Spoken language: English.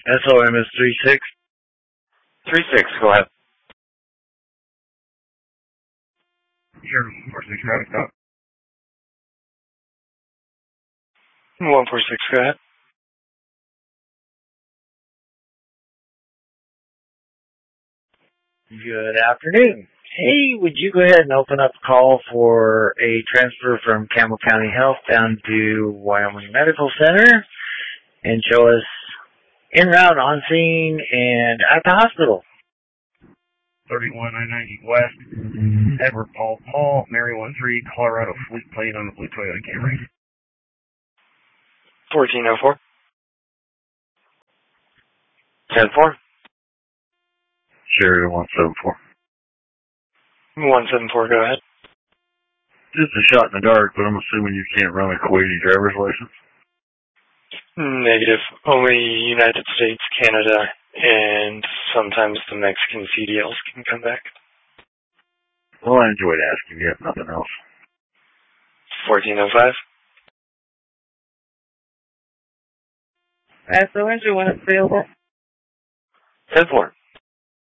SOM is 36. 36, go ahead. Sure, 46 traffic stop. 146, go ahead. Good afternoon. Hey, would you go ahead and open up a call for a transfer from Campbell County Health down to Wyoming Medical Center and show us en route, on scene, and at the hospital? 31 I-90 West, Edward Paul, Mary 13, Colorado Fleet Plate on the blue Toyota Camry. 1404. 10-4. Sheridan 174. 174, go ahead. Just a shot in the dark, but I'm assuming you can't run a Kuwaiti driver's license. Negative. Only United States, Canada, and sometimes the Mexican CDLs can come back. Well, I enjoyed asking you, if nothing else. 1405. SOS, when it's available. 10-4.